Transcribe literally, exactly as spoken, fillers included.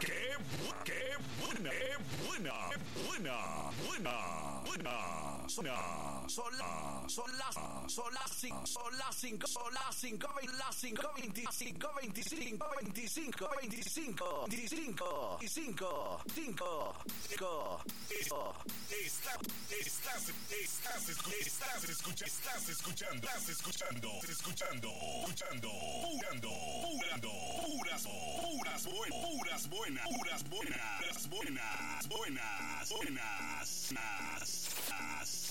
qué, bu- qué buena, qué buena, qué buena, buena, buena. Son, son, la- son las, son las cinco, son las cinco, son las cinco, las cinco, veinticinco, veinticinco, veinticinco, veinticinco, veinticinco, veinticinco, cinco, cinco, cinco. Estás, estás, estás, escu- estás escuchando, estás escuchando, estás escuchando, escuchando, escuchando, purando, purando, puras, puras, buenas, puras, buenas, puras, buenas, buenas, buenas, buenas, buenas, buenas.